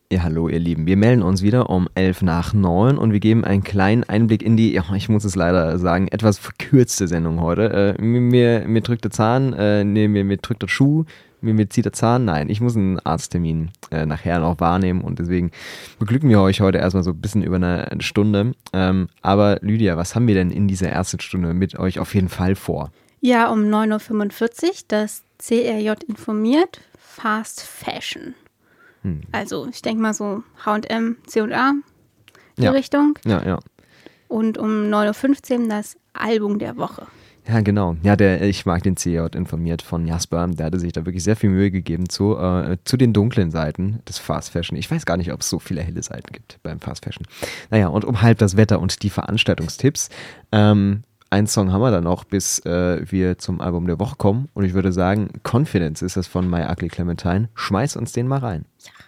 Ja, hallo ihr Lieben. Wir melden uns wieder um 11 nach 9 und wir geben einen kleinen Einblick in die, ja, ich muss es leider sagen, etwas verkürzte Sendung heute. Mir drückt der Zahn, nee, mir drückt der Schuh, mir zieht der Zahn. Nein, ich muss einen Arzttermin nachher noch wahrnehmen und deswegen beglücken wir euch heute erstmal so ein bisschen über eine Stunde. Aber Lydia, was haben wir denn in dieser ersten Stunde mit euch auf jeden Fall vor? Ja, um 9:45 Uhr das CRJ informiert, Fast Fashion. Also ich denke mal so H&M, C&A, die Ja. Richtung. Ja. Und um 9:15 Uhr das Album der Woche. Ja, genau. Ja, ich mag den CJ informiert von Jasper. Der hatte sich da wirklich sehr viel Mühe gegeben zu den dunklen Seiten des Fast Fashion. Ich weiß gar nicht, ob es so viele helle Seiten gibt beim Fast Fashion. Naja, und um halb das Wetter und die Veranstaltungstipps. Einen Song haben wir dann noch, bis wir zum Album der Woche kommen. Und ich würde sagen, Confidence ist das von My Ugly Clementine. Schmeiß uns den mal rein. Ja.